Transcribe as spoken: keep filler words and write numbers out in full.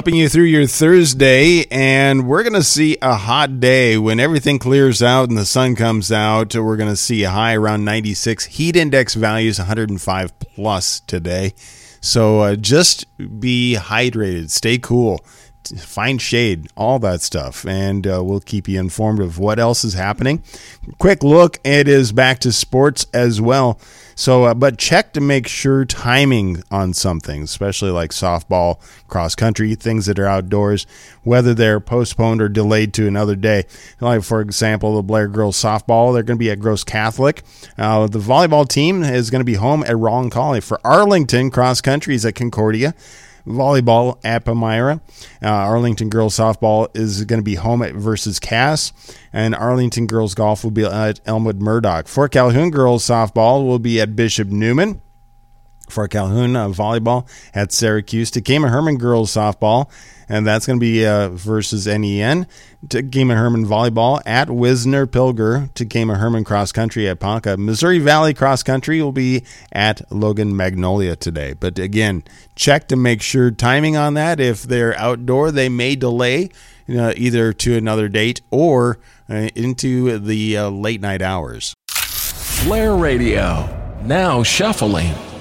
helping you through your Thursday, and we're going to see a hot day when everything clears out and the sun comes out. We're going to see a high around ninety-six. Heat index values one hundred five plus today. So uh, just be hydrated, stay cool, find shade, all that stuff, and uh, we'll keep you informed of what else is happening. Quick look, it is back to sports as well. So, uh, but check to make sure timing on something, especially like softball, cross country, things that are outdoors, whether they're postponed or delayed to another day. Like, for example, the Blair girls softball, they're going to be at Gross Catholic. Uh, the volleyball team is going to be home at Rollin-Collie. For Arlington, cross country is at Concordia. Volleyball at Palmyra. Uh, Arlington girls softball is going to be home at versus Cass, and Arlington girls golf will be at Elmwood Murdoch. Fort Calhoun girls softball will be at Bishop Newman. Fort Calhoun uh, volleyball at Syracuse. Takema Herman girls softball, and that's going to be uh, versus N E N. Takema Herman volleyball at Wisner Pilger. Takema Herman cross country at Ponca. Missouri Valley cross country will be at Logan Magnolia today. But again, check to make sure timing on that. If they're outdoor, they may delay you know, either to another date or uh, into the uh, late night hours. Blair Radio, now shuffling.